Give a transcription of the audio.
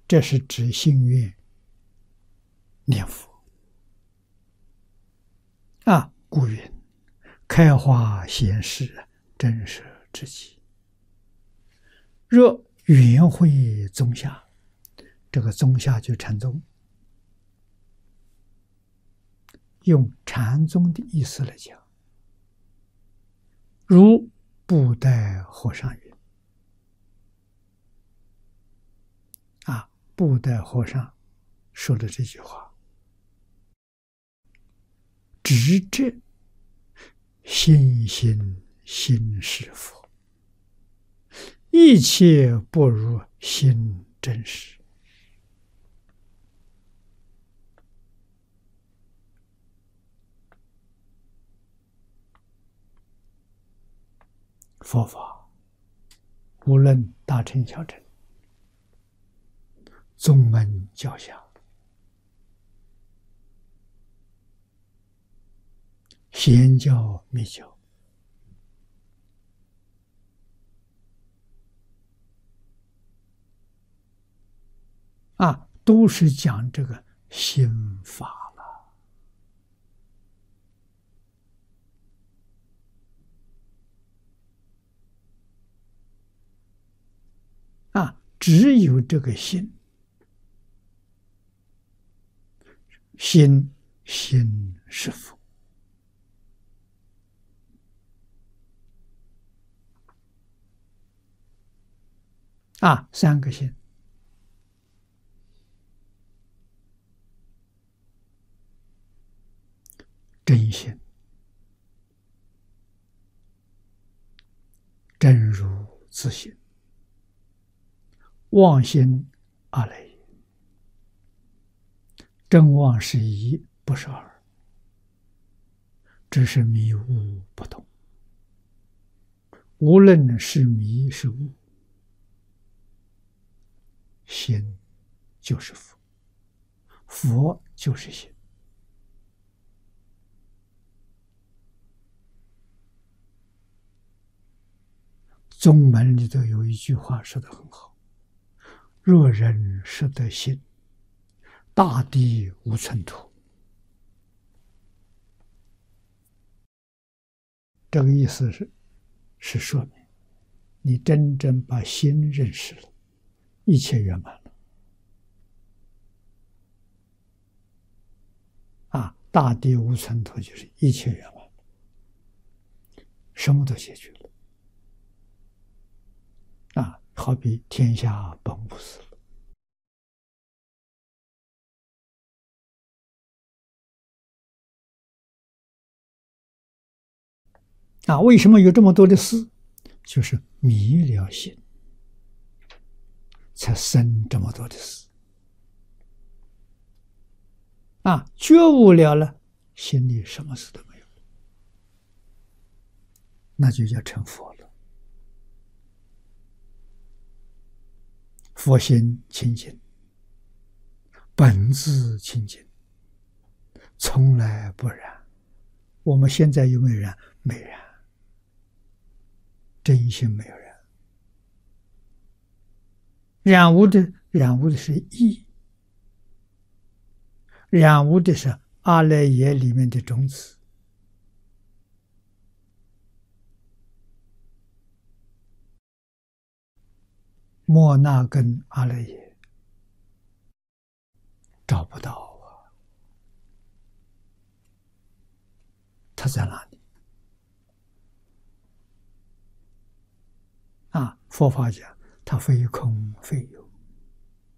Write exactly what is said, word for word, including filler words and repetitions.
这是指心愿念佛啊。故云：开花显示，真实之极。若圆会宗下，这个宗下就禅宗，用禅宗的意思来讲，如布袋和尚云啊，布袋和尚说的这句话，直指心心心是佛，一切不如心真实。佛法无论大乘小乘，宗门教下，显教密教，啊，都是讲这个心法了。啊，只有这个心，心心是佛。啊，三个心。真心、真如自性、妄心二类。真妄是一，不是二，只是迷悟不同。无论是迷是悟，心就是佛，佛就是心。宗门里头有一句话说得很好：若人识得心，大地无寸土。这个意思是，是说明你真正把心认识了，一切圆满了。啊，大地无寸土就是一切圆满了，什么都解决了。啊，好比天下本无事了。啊，为什么有这么多的事？就是迷了心，才生这么多的事。啊，觉悟了了，心里什么事都没有，那就叫成佛了。佛心清净，本自清净，从来不染。我们现在有没有染？没染。真心没有染，染污的染污的是意，染污的是阿赖耶里面的种子。莫那根阿赖耶找不到啊，它在哪里？啊，佛法讲它非空非有，